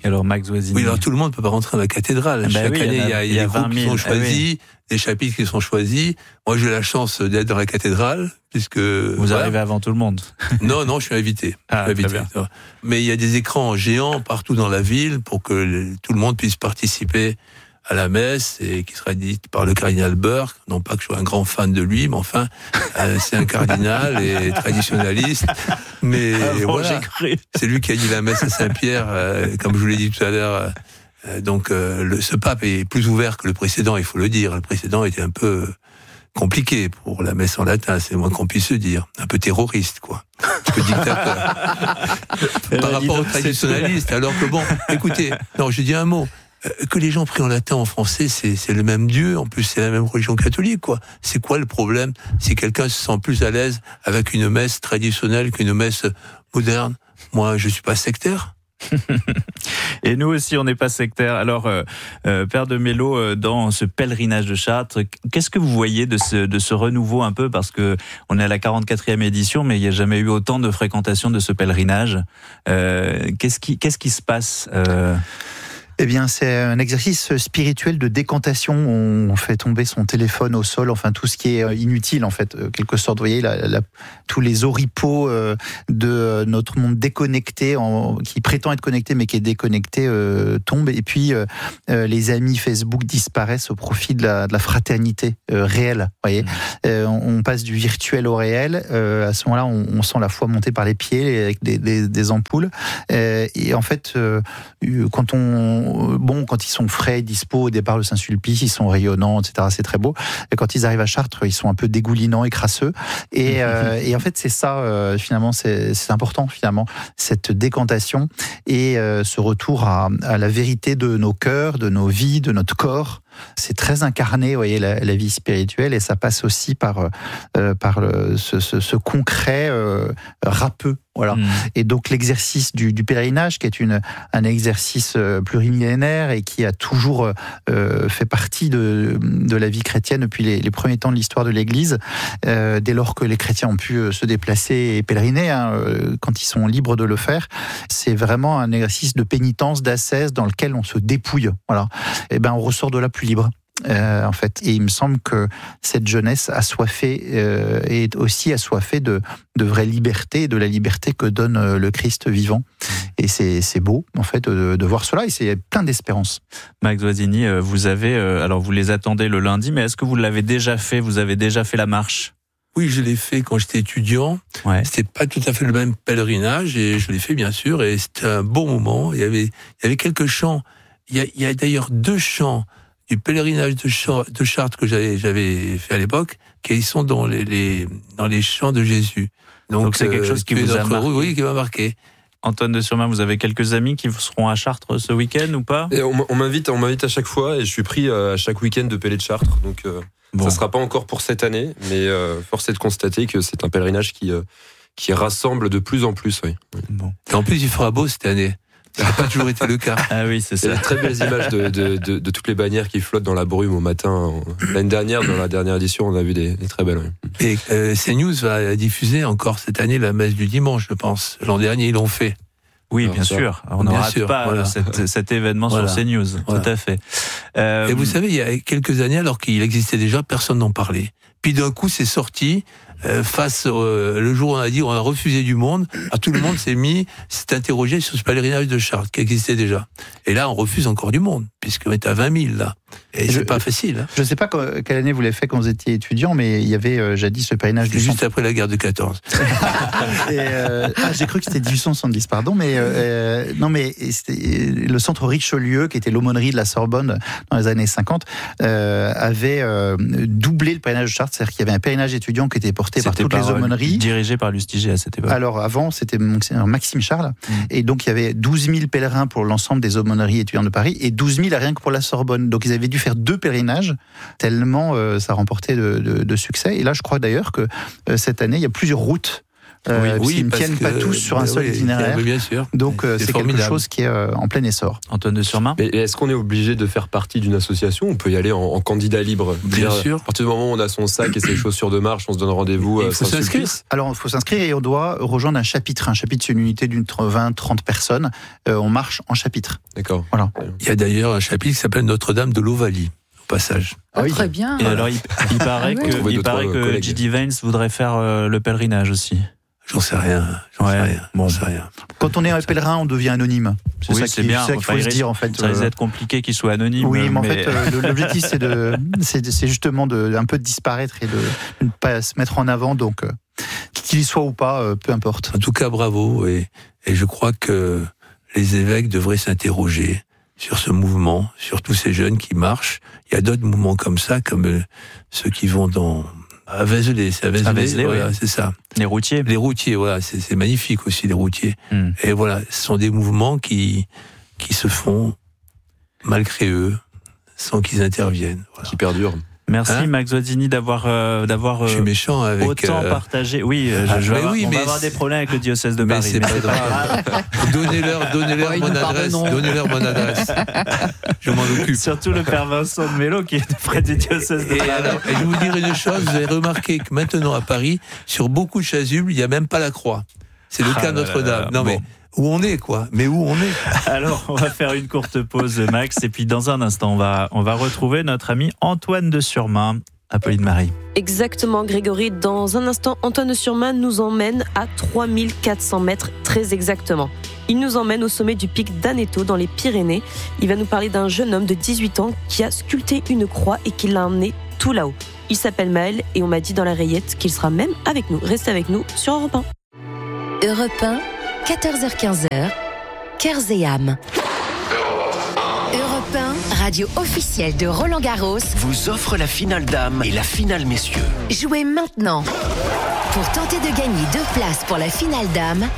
Alors Max Zoisini. Oui, alors tout le monde ne peut pas rentrer dans la cathédrale. Chaque année, il y a des groupes qui sont choisis, des chapitres qui sont choisis. Moi, j'ai la chance d'être dans la cathédrale, puisque... Vous arrivez avant tout le monde. Non, je suis invité. Mais il y a des écrans géants partout dans la ville pour que tout le monde puisse participer à la messe, et qui sera dite par le cardinal Burke. Non pas que je sois un grand fan de lui, mais enfin, c'est un cardinal et traditionnaliste. Mais voilà, c'est lui qui a dit la messe à Saint-Pierre, comme je vous l'ai dit tout à l'heure. Donc, ce pape est plus ouvert que le précédent, il faut le dire. Le précédent était un peu compliqué pour la messe en latin, c'est le moins qu'on puisse se dire. Un peu terroriste, quoi. Un peu dictateur. Par rapport aux traditionnalistes. Alors que bon, écoutez, non, je dis un mot. Que les gens prient en latin, en français, c'est le même Dieu. En plus, c'est la même religion catholique, quoi. C'est quoi le problème si quelqu'un se sent plus à l'aise avec une messe traditionnelle qu'une messe moderne? Moi, je suis pas sectaire. Et nous aussi, on n'est pas sectaire. Alors, Père de Mello, dans ce pèlerinage de Chartres, qu'est-ce que vous voyez de ce renouveau un peu? Parce que on est à la 44e édition, mais il n'y a jamais eu autant de fréquentation de ce pèlerinage. Qu'est-ce qui se passe Eh bien, c'est un exercice spirituel de décantation. On fait tomber son téléphone au sol, enfin tout ce qui est inutile, en fait, quelque sorte. Vous voyez, tous les oripeaux de notre monde déconnecté, qui prétend être connecté mais qui est déconnecté, tombent. Et puis, les amis Facebook disparaissent au profit de la fraternité réelle. Vous voyez, on passe du virtuel au réel. À ce moment-là, on sent la foi monter par les pieds avec des ampoules. Et en fait, quand ils sont frais, dispo, au départ le Saint-Sulpice, ils sont rayonnants, etc. C'est très beau. Et quand ils arrivent à Chartres, ils sont un peu dégoulinants et crasseux. Et en fait, c'est ça, finalement, c'est important, finalement, cette décantation et ce retour à la vérité de nos cœurs, de nos vies, de notre corps. C'est très incarné, vous voyez, la vie spirituelle, et ça passe aussi par ce concret râpeux. Voilà. Et donc l'exercice du pèlerinage, qui est un exercice plurimillénaire et qui a toujours fait partie de la vie chrétienne depuis les premiers temps de l'histoire de l'Église, dès lors que les chrétiens ont pu se déplacer et pèleriner, quand ils sont libres de le faire, c'est vraiment un exercice de pénitence, d'ascèse dans lequel on se dépouille. Voilà. Et ben on ressort de là plus libre. En fait, et il me semble que cette jeunesse assoiffée est aussi assoiffée de vraie liberté, de la liberté que donne le Christ vivant. Et c'est beau, en fait, de voir cela, et c'est plein d'espérance. Max Zoisini, vous avez, alors vous les attendez le lundi, mais est-ce que vous l'avez déjà fait? Vous avez déjà fait la marche? Oui, je l'ai fait quand j'étais étudiant. Ouais. C'était pas tout à fait le même pèlerinage, et je l'ai fait bien sûr, et c'était un beau moment. Il y avait quelques chants. Il y a d'ailleurs 2 chants du pèlerinage de Chartres que j'avais fait à l'époque, qui sont dans les chants de Jésus. Donc c'est quelque chose qui vous a marqué. Oui, qui m'a marqué. Antoine de Surmain, vous avez quelques amis qui seront à Chartres ce week-end ou pas? Et on m'invite à chaque fois, et je suis pris à chaque week-end de Pélé de Chartres. Donc ça sera pas encore pour cette année, mais force est de constater que c'est un pèlerinage qui rassemble de plus en plus. Oui. Bon. Et en plus, il fera beau cette année. Ça n'a pas toujours été le cas. Ah oui, c'est ça. Il y a de très belles images de toutes les bannières qui flottent dans la brume au matin. L'année dernière, dans la dernière édition, on a vu des très belles. Oui. Et CNews va diffuser encore cette année la messe du dimanche, je pense. L'an dernier, ils l'ont fait. Oui, bien sûr. On ne rate pas cet événement sur CNews. Voilà. Tout à fait. Et vous savez, il y a quelques années, alors qu'il existait déjà, personne n'en parlait. Puis d'un coup, c'est sorti. Le jour où on a dit on a refusé du monde, tout le monde s'est interrogé sur ce pèlerinage de Chartres qui existait déjà. Et là, on refuse encore du monde, puisqu'on est à 20 000 là. Et c'est pas facile. Hein. Je ne sais pas quelle année vous l'avez fait quand vous étiez étudiant, mais il y avait jadis ce pèlerinage du juste après la guerre de 14. J'ai cru que c'était 1870, pardon, mais non, mais c'était le centre Richelieu, qui était l'aumônerie de la Sorbonne dans les années 50, avait doublé le pèlerinage de Chartres, c'est-à-dire qu'il y avait un pèlerinage étudiant qui était porté par toutes les aumôneries. Dirigé par Lustiger à cette époque. Alors avant, c'était Maxime Charles, et donc il y avait 12 000 pèlerins pour l'ensemble des aumôneries étudiantes de Paris, et 12 000 rien que pour la Sorbonne. Donc ils avaient dû faire 2 pèlerinages, tellement ça remportait de succès. Et là, je crois d'ailleurs que cette année, il y a plusieurs routes Ils ne tiennent pas tous sur un seul itinéraire. Bien sûr. Donc c'est quelque chose qui est en plein essor. Antoine de Surmain. Mais est-ce qu'on est obligé de faire partie d'une association? On peut y aller en candidat libre. Bien sûr. À partir du moment où on a son sac et ses chaussures de marche, on se donne rendez-vous. Il faut s'inscrire. Alors il faut s'inscrire et on doit rejoindre un chapitre. Un chapitre, c'est une unité d'une 20-30 personnes. On marche en chapitre. D'accord. Voilà. Il y a d'ailleurs un chapitre qui s'appelle Notre-Dame de l'Ovalie, au passage. Très bien. Et alors, il paraît que J.D. Vance voudrait faire le pèlerinage aussi. J'en sais rien. J'en sais rien. Quand on est un pèlerin, on devient anonyme. C'est ça qu'il faut se dire en fait. Ça risque d'être compliqué qu'il soit anonyme. Oui, mais en fait, l'objectif c'est justement un peu de disparaître et de ne pas se mettre en avant. Donc, qu'il y soit ou pas, peu importe. En tout cas, bravo. Et je crois que les évêques devraient s'interroger sur ce mouvement, sur tous ces jeunes qui marchent. Il y a d'autres mouvements comme ça, comme ceux qui vont à Vézelay, voilà, c'est ça. Les routiers. Les routiers, voilà, c'est magnifique aussi, les routiers. Et voilà, ce sont des mouvements qui se font malgré eux, sans qu'ils interviennent. Voilà. Qui perdurent. Merci Max Guazzini d'avoir je suis méchant avec autant partagé. Oui, on va avoir des problèmes avec le diocèse de Paris. C'est pas grave. Donnez-leur mon adresse. Je m'en occupe. Surtout le père Vincent de Mello qui est près du diocèse de Paris. Et je vais vous dire une chose, vous avez remarqué que maintenant à Paris, sur beaucoup de chasubles, il n'y a même pas la croix. C'est le cas de Notre-Dame. Non mais où on est, quoi. Mais où on est. Alors, on va faire une courte pause, Max, et puis dans un instant, on va retrouver notre ami Antoine de Surmain. Apolline Marie. Exactement, Grégory. Dans un instant, Antoine de Surmain nous emmène à 3400 mètres, très exactement. Il nous emmène au sommet du pic d'Aneto, dans les Pyrénées. Il va nous parler d'un jeune homme de 18 ans qui a sculpté une croix et qui l'a emmené tout là-haut. Il s'appelle Maël et on m'a dit dans la rayette qu'il sera même avec nous. Restez avec nous sur Europe 1. Europe 1. 14h-15h, Cœurs et âmes. Europe 1, radio officielle de Roland Garros, vous offre la finale dames et la finale messieurs. Jouez maintenant. Pour tenter de gagner 2 places pour la finale dames,